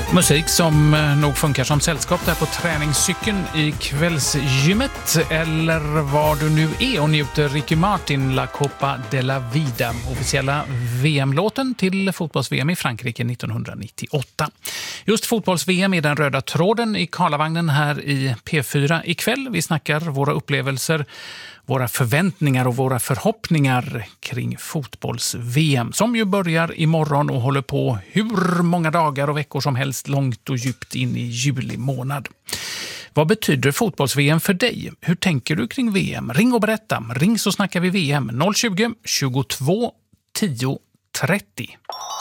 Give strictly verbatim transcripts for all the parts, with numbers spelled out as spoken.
Musik som nog funkar som sällskap där på träningscykeln i kvällsgymmet eller var du nu är och njuter Ricky Martin La Copa de la Vida, officiella V M-låten till fotbolls-V M i Frankrike nittonhundranittioåtta. Just fotbolls-V M är den röda tråden i Karlavagnen här i P fyra ikväll. Vi snackar våra upplevelser, våra förväntningar och våra förhoppningar kring fotbolls-V M som ju börjar imorgon och håller på hur många dagar och veckor som helst långt och djupt in i juli månad. Vad betyder fotbolls-V M för dig? Hur tänker du kring V M? Ring och berätta. Ring så snackar vi V M noll tjugo, tjugotvå, tio, trettio.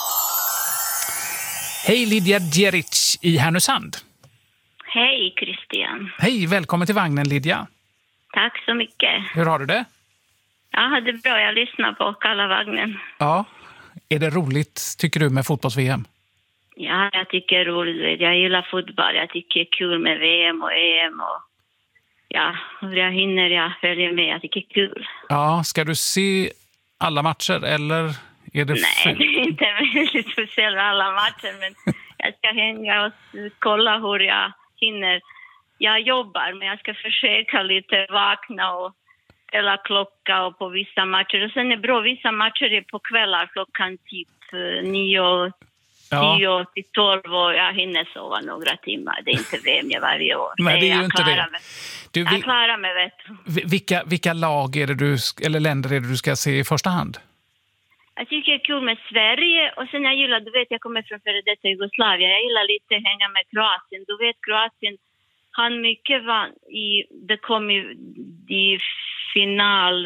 Hej Lydia Djeric i Härnösand. Hej Christian. Hej, välkommen till vagnen Lydia. Tack så mycket. Hur har du det? Jag hade bra, jag lyssnar på Karlavagnen. Ja, är det roligt tycker du med fotbolls-V M? Ja, jag tycker det är roligt. Jag gillar fotboll. Jag tycker det är kul med V M och E M. Och ja, jag hinner jag följer med. Jag tycker det är kul. Ja, ska du se alla matcher eller är det... Nej, det är inte väldigt speciellt med alla matcher. Men jag ska hänga och kolla hur jag hinner. Jag jobbar, men jag ska försöka lite vakna och ställa klocka och på vissa matcher. Och sen är det bra, vissa matcher är på kvällar klockan typ nio. Ja. tio till tolv och jag hinner sova några timmar. Det är inte V M varje år. Nej, det är ju jag inte det. Mig. Du, jag klarar mig, vet du. Vilka, vilka lag är det du, eller länder är det du ska se i första hand? Jag tycker det är kul med Sverige och sen jag gillar, du vet jag kommer från före detta Jugoslavien. Jag gillar lite att hänga med Kroatien. Du vet Kroatien, han mycket var i, det kom ju i final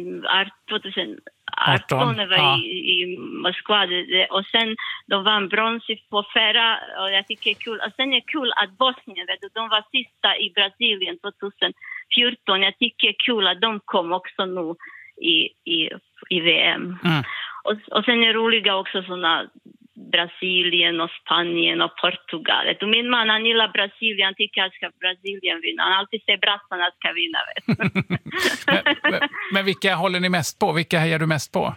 tjugoarton var ja. i, i Moskva och sen de vann brons på förra och jag tycker det är kul. Och sen är det kul att Bosnien, vet du, de var sista i Brasilien tjugohundrafjorton. Jag tycker det är kul att de kom också nu i, i, i V M. Mm. Och, och sen är roliga också såna Brasilien och Spanien och Portugal. Och min man, han gillar Brasilien, han tycker att ska Brasilien vinna. Han alltid säger brassarna ska vinna. men, men, men vilka håller ni mest på? Vilka hejar du mest på?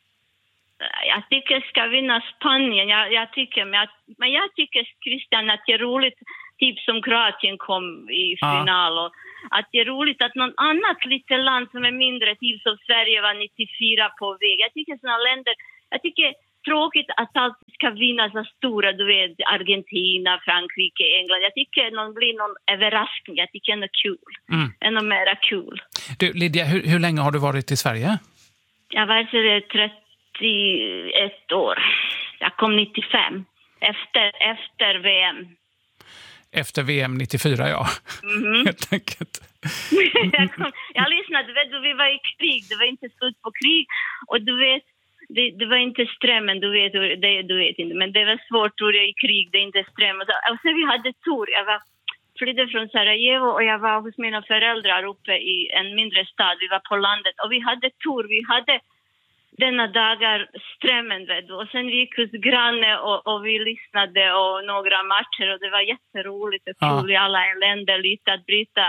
Jag tycker ska vinna Spanien. Jag, jag tycker, men, jag, men jag tycker Christian att det är roligt, typ som Kroatien kom i final. Ja. Och att det är roligt att någon annat litet land som är mindre, typ som Sverige var nittiofyra på väg. Jag tycker sådana länder, jag tycker tråkigt att allt ska vinna så stora, du vet, Argentina, Frankrike, England. Jag tycker det blir någon överraskning. Jag tycker det är kul. Mm. Ännu mera kul. Du, Lydia, hur, hur länge har du varit i Sverige? Jag var så trettioett år. Jag kom nittiofem. Efter, efter V M. Efter V M nittiofyra, ja. Mm-hmm. Helt enkelt. jag, kom, jag lyssnade, vet du, vi var i krig. Det var inte slut på krig. Och du vet, Det, det var inte strömmen, du vet, det, du vet inte, men det var svårt tror jag, i krig, det är inte ström. Och så, och så vi hade tur, jag var, flydde från Sarajevo och jag var hos mina föräldrar uppe i en mindre stad, vi var på landet och vi hade tur, vi hade denna dagar strömmen, vet du. Och sen vi gick hos granne och, och vi lyssnade och några matcher och det var jätteroligt och kul i alla länder lite att bryta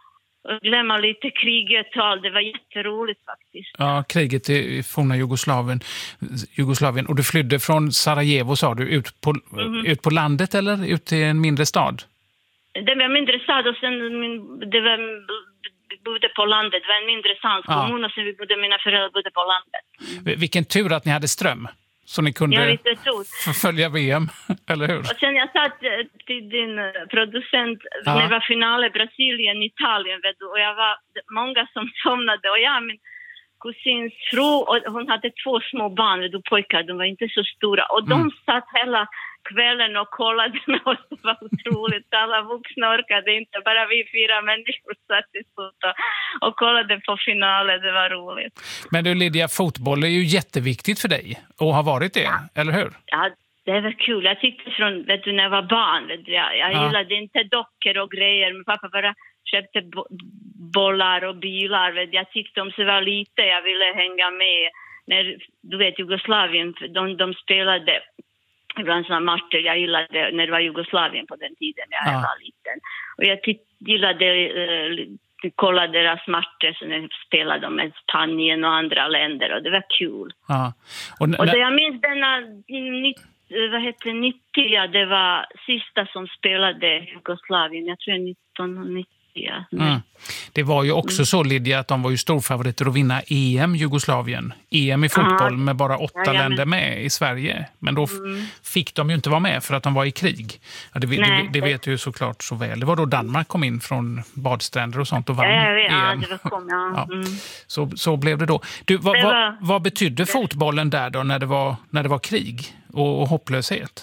och glömma lite kriget tal. Det var jätteroligt faktiskt. Ja, kriget i forna Jugoslavien. Jugoslavien. Och du flydde från Sarajevo, sa du, ut på, mm. ut på landet eller ut till en mindre stad? Det var en mindre stad och sen det var, vi bodde på landet. Det var en mindre stad kommun och sen vi bodde, mina föräldrar bodde på landet. Mm. Vilken tur att ni hade ström. Så ni kunde följa V M, eller hur? Och sen jag sa till din producent, ja. När det var final i Brasilien, Italien, vet du, och jag var många som somnade. Och jag, min kusins fru, och hon hade två små barn, vet du, pojkar, de var inte så stora. Och de mm. satt hela kvällen och kollade och det var otroligt. Alla vuxna orkade inte, bara vi fyra människor satt i stort och, och kollade på finalen, det var roligt. Men du Lydia, fotboll är ju jätteviktigt för dig och har varit det, ja. Eller hur? Ja, det var kul. Jag tyckte från, vet du, när jag var barn, vet du, jag, jag ja. gillade inte dockor och grejer, men pappa bara köpte bo- bollar och bilar, vet du. Jag tyckte om så var lite, jag ville hänga med när, du vet, Jugoslavien, de, de spelade ibland sådana matcher. Jag gillade när det var Jugoslavien på den tiden när jag ja. var liten. Och jag t- gillade uh, kolla deras matcher så när spelade de med Spanien och andra länder och det var kul. Ja. Och, n- och det, jag minns denna vad heter nittio, ja, det var sista som spelade Jugoslavien. Jag tror nittonhundranittio. Ja. Mm. Det var ju också mm. så, Lydia, att de var ju storfavoriter att vinna E M Jugoslavien. E M i fotboll Aha. med bara åtta ja, ja, länder men... med i Sverige. Men då mm. fick de ju inte vara med för att de var i krig. Ja, det, Nej, det, det vet du ju såklart så väl. Det var då Danmark kom in från badstränder och sånt och vann ja, ja, E M. Ja, det var kom, ja. ja. Mm. Så, så blev det då. Du, vad, det var... vad, vad betydde fotbollen där då när det var, när det var krig och, och hopplöshet?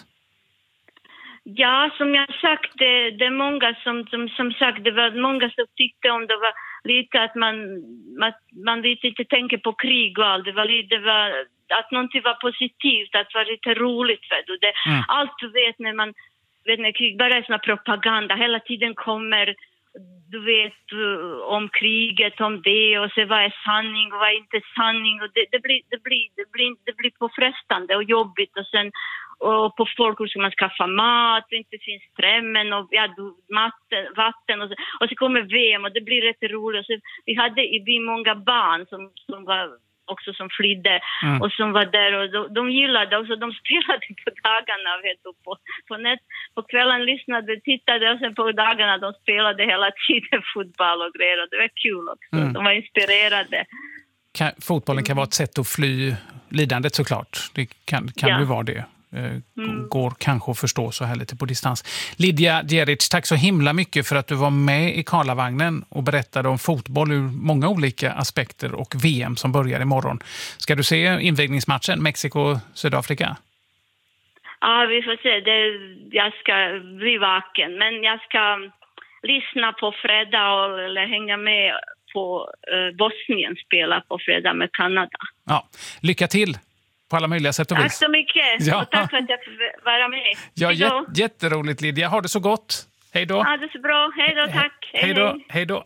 Ja, som jag sagt, det, det är många som, som, som sagt, det var många som tyckte om det var lite att man, man, man lite inte tänker på krig och allt. Det var lite, det var, att någonting var positivt, att det var lite roligt. För det. Mm. Allt du vet när man, vet när krig, bara är sån propaganda, hela tiden kommer, du vet, om kriget, om det och så vad är sanning och vad är inte sanning. Och det, det, blir, det, blir, det, blir, det blir påfrestande och jobbigt och sen och på folk hur ska man skaffa mat och inte finns strömmen och ja, matten, vatten och så, och så kommer V M och det blir rätt roligt. Så vi hade i byn många barn som, som var också som flydde mm. och som var där och de, de gillade och så de spelade på dagarna vet du, på, på nät, på kvällen lyssnade, tittade och sen på dagarna de spelade hela tiden fotboll och grejer och det var kul också. Mm. De var inspirerade. Kan, fotbollen kan vara ett sätt att fly lidandet såklart. Det kan, kan ja. ju vara det. Mm. Går kanske att förstå så här lite på distans. Lydia Djeric, tack så himla mycket för att du var med i Karlavagnen och berättade om fotboll ur många olika aspekter och V M som börjar imorgon. Ska du se invigningsmatchen Mexiko-Sydafrika? Ja, vi får se. Det, jag ska bli vaken, men jag ska lyssna på fredag och, eller hänga med på uh, Bosnien spela på fredag med Kanada. Ja, lycka till! På alla möjliga sätt och vis. Tack så mycket. Ja. Och tack för att jag fick vara med. Ja, jät- jätteroligt Lydia. Ha det så gott. Hej då. Ja, det är så bra. Hej då, tack. Hej då. Hej då.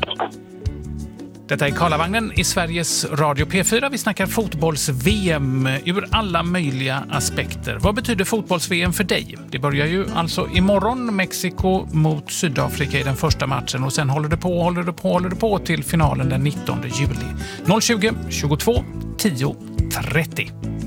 Detta är Karlavagnen i Sveriges Radio P fyra. Vi snackar fotbolls-V M ur alla möjliga aspekter. Vad betyder fotbolls-V M för dig? Det börjar ju alltså imorgon. Mexiko mot Sydafrika i den första matchen. Och sen håller det på, håller det på, håller det på till finalen den nittonde juli. noll tjugo, tjugotvå, tio, trettio.